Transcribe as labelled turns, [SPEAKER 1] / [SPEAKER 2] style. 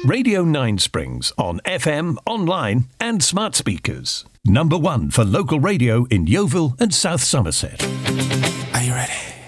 [SPEAKER 1] Radio 9 Springs on FM, online and smart speakers. Number 1 for local radio in Yeovil and South Somerset.
[SPEAKER 2] Are you ready?